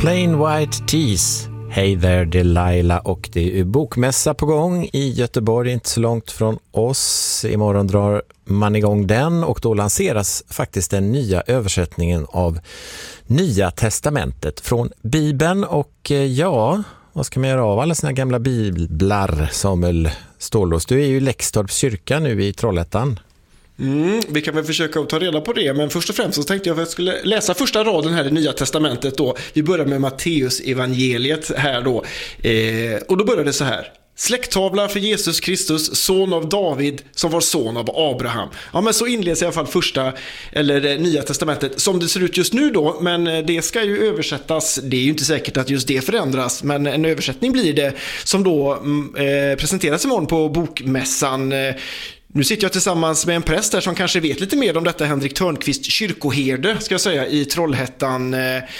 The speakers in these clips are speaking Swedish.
Plain White Tees, Hey there Delilah, och det är bokmässa på gång i Göteborg, inte så långt från oss. Imorgon drar man igång den och då lanseras faktiskt den nya översättningen av Nya testamentet från Bibeln. Och ja, vad ska man göra av alla sina gamla biblar, Samuel Stålås? Du är ju i Läxtorps kyrka nu i Trollhättan. Vi kan väl försöka ta reda på det, men först och främst så tänkte jag att jag skulle läsa första raden här i Nya testamentet då. Vi börjar med Matteus evangeliet här då. Och då börjar det så här. Släkttavla för Jesus Kristus, son av David, som var son av Abraham. Ja, men så inleds i alla fall första, eller Nya testamentet, som det ser ut just nu då, men det ska ju översättas. Det är ju inte säkert att just det förändras, men en översättning blir det, som då presenteras imorgon på bokmässan. Nu sitter jag tillsammans med en präst där som kanske vet lite mer om detta, Henrik Törnqvist, kyrkoherde ska jag säga, i Trollhättan.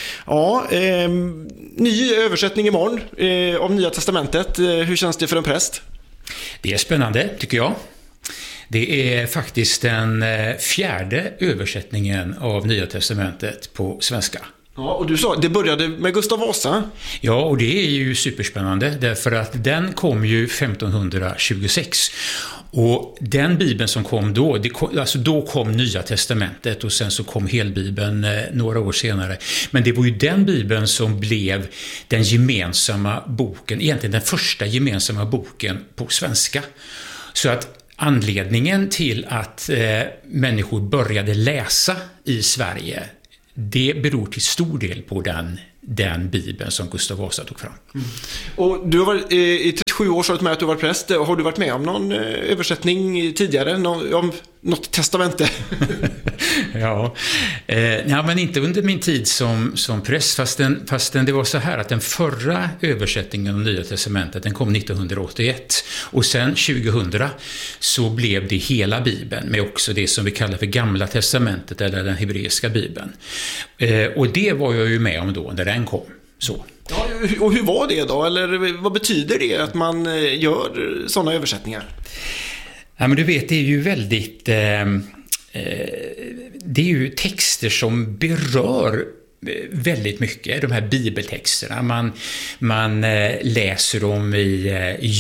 Ny översättning imorgon av Nya testamentet. Hur känns det för en präst? Det är spännande, tycker jag. Det är faktiskt den fjärde översättningen av Nya testamentet på svenska. Ja, och du sa, det började med Gustav Vasa. Ja, och det är ju superspännande därför att den kom ju 1526. Och den bibeln som kom då, då kom Nya testamentet och sen så kom helbibeln några år senare. Men det var ju den bibeln som blev den gemensamma boken, egentligen den första gemensamma boken på svenska. Så att anledningen till att människor började läsa i Sverige, det beror till stor del på den bibeln som Gustav Vasa tog fram. Och du har varit i 37 år så med att du var präst. Har du varit med om någon översättning tidigare? Om något testamente? Ja, men inte under min tid som präst, fastän det var så här att den förra översättningen av Nya testamentet, den kom 1981 och sen 2000 så blev det hela Bibeln med också det som vi kallar för Gamla testamentet eller den hebreiska Bibeln. Och det var jag ju med om då när den kom. Så. Ja, och hur var det då? Eller vad betyder det att man gör sådana översättningar? Ja, men du vet, det är ju väldigt det är ju texter som berör väldigt mycket, de här bibeltexterna. Man läser dem i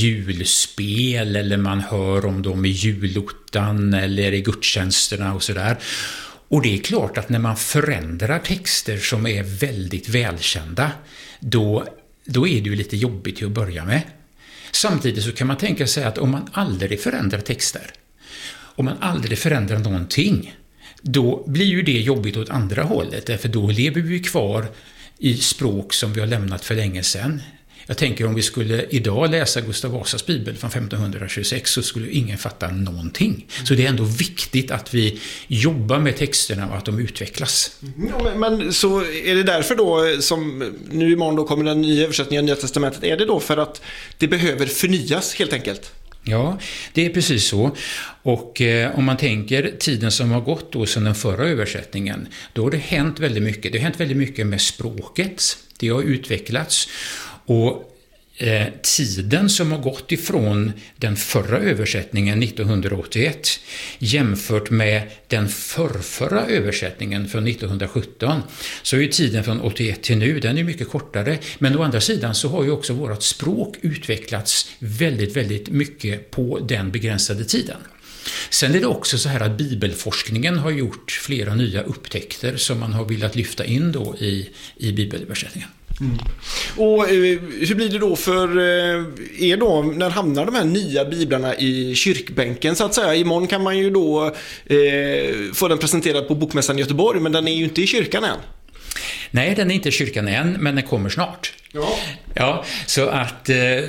julspel eller man hör om dem i julottan eller i gudstjänsterna och sådär. Och det är klart att när man förändrar texter som är väldigt välkända, då är det ju lite jobbigt till att börja med. Samtidigt så kan man tänka sig att om man aldrig förändrar texter, om man aldrig förändrar någonting, då blir ju det jobbigt åt andra hållet. Därför då lever vi kvar i språk som vi har lämnat för länge sedan. Jag tänker om vi skulle idag läsa Gustav Vasas bibel från 1526 så skulle ingen fatta någonting. Så det är ändå viktigt att vi jobbar med texterna och att de utvecklas. Ja, men så är det därför då som nu imorgon då kommer den nya översättningen av Nya testamentet. Är det då för att det behöver förnyas helt enkelt? Ja, det är precis så. Och om man tänker tiden som har gått då sedan den förra översättningen, då har det hänt väldigt mycket. Det har hänt väldigt mycket med språket. Det har utvecklats. Och tiden som har gått ifrån den förra översättningen 1981 jämfört med den förrförra översättningen från 1917 så är ju tiden från 81 till nu, den är mycket kortare. Men å andra sidan så har ju också vårt språk utvecklats väldigt, väldigt mycket på den begränsade tiden. Sen är det också så här att bibelforskningen har gjort flera nya upptäckter som man har velat lyfta in då i bibelöversättningen. Och hur blir det då för er då, när hamnar de här nya biblarna i kyrkbänken så att säga? Imorgon kan man ju då få den presenterad på Bokmässan i Göteborg, men den är ju inte i kyrkan än. Nej, den är inte i kyrkan än, men den kommer snart. Ja, så att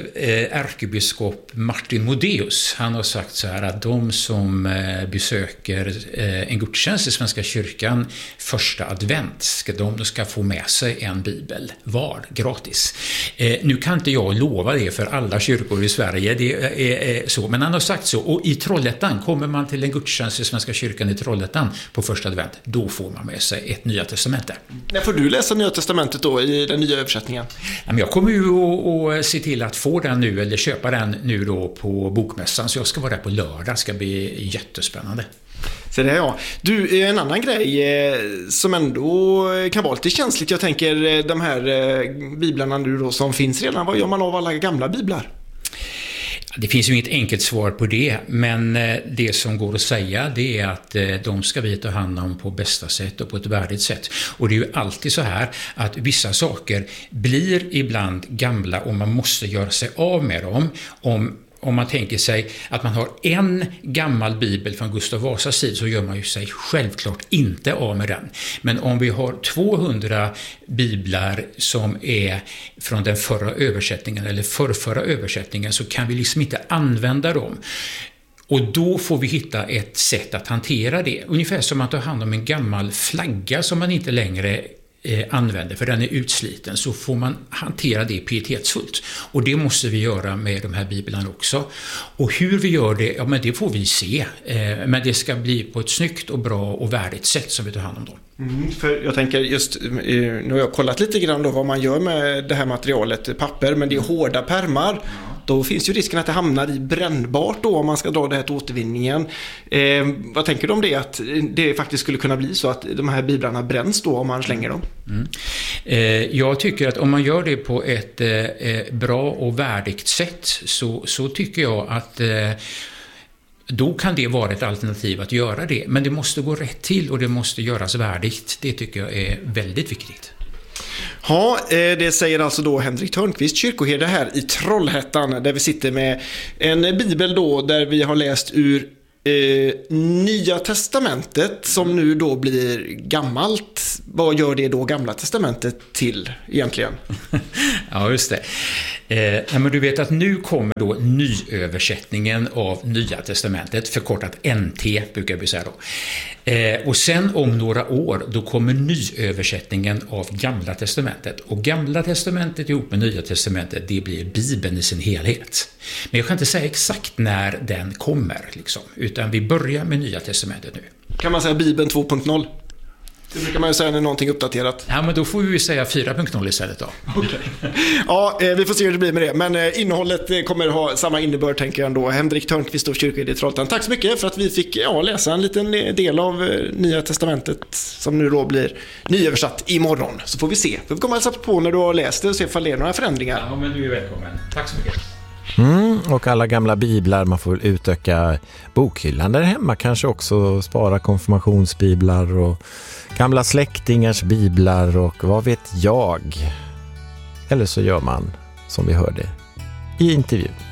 ärkebiskop Martin Modéus, han har sagt så här att de som besöker en gudstjänst i Svenska kyrkan första advent, de ska få med sig en bibel var, gratis. Nu kan inte jag lova det för alla kyrkor i Sverige, det är så, men han har sagt så. Och i Trollhättan, kommer man till en gudstjänst i Svenska kyrkan i Trollhättan på första advent, då får man med sig ett Nya testamentet. När får du läsa Nya testamentet då i den nya översättningen? Jag kommer ju att se till att få den nu eller köpa den nu då på Bokmässan, så jag ska vara där på lördag, ska bli jättespännande. Så det är jag. Du, en annan grej som ändå kan vara lite känsligt. Jag tänker de här biblarna nu då som finns redan. Vad gör man av alla gamla biblar? Det finns ju inget enkelt svar på det, men det som går att säga det är att de ska vi ta hand om på bästa sätt och på ett värdigt sätt. Och det är ju alltid så här att vissa saker blir ibland gamla och man måste göra sig av med dem om man tänker sig att man har en gammal bibel från Gustav Vasas tid så gör man ju sig självklart inte av med den. Men om vi har 200 biblar som är från den förra översättningen eller förrförra översättningen så kan vi liksom inte använda dem. Och då får vi hitta ett sätt att hantera det. Ungefär som att ta hand om en gammal flagga som man inte längre använder för den är utsliten, så får man hantera det pietetsfullt. Och det måste vi göra med de här biblarna också. Och hur vi gör det, ja men det får vi se. Men det ska bli på ett snyggt och bra och värdigt sätt som vi tar hand om dem. För jag tänker just, nu har jag kollat lite grann då vad man gör med det här materialet, papper, men det är hårda pärmar. Då finns ju risken att det hamnar i brännbart då om man ska dra det här till återvinningen. Vad tänker du om det? Att det faktiskt skulle kunna bli så att de här biblarna bränns då om man slänger dem? Jag tycker att om man gör det på ett bra och värdigt sätt så tycker jag att då kan det vara ett alternativ att göra det. Men det måste gå rätt till och det måste göras värdigt. Det tycker jag är väldigt viktigt. Ja, det säger alltså då Henrik Törnqvist, kyrkoherde här i Trollhättan, där vi sitter med en bibel då där vi har läst ur Nya testamentet som nu då blir gammalt. Vad gör det då Gamla testamentet till egentligen? Ja, just det. Men du vet att nu kommer då nyöversättningen av Nya testamentet, förkortat NT brukar vi säga då. Och sen om några år då kommer nyöversättningen av Gamla testamentet. Och Gamla testamentet ihop med Nya testamentet, det blir Bibeln i sin helhet. Men jag kan inte säga exakt när den kommer liksom, utan vi börjar med Nya testamentet nu. Kan man säga Bibeln 2.0? Det brukar man ju säga när någonting är uppdaterat. Ja, men då får vi säga 4.0 istället då. Okay. Ja, vi får se hur det blir med det. Men innehållet kommer ha samma innebörd, tänker jag ändå. Henrik Törnqvist och kyrkoherde i Trollhättan. Tack så mycket för att vi fick läsa en liten del av Nya testamentet som nu då blir nyöversatt imorgon. Så får vi se. Vi får komma och hälsa på när du har läst det och se om det är några förändringar. Ja, men du är välkommen. Tack så mycket. Och alla gamla biblar, man får utöka bokhyllan där hemma, kanske också spara konfirmationsbiblar och gamla släktingars biblar och vad vet jag. Eller så gör man som vi hörde i intervjun.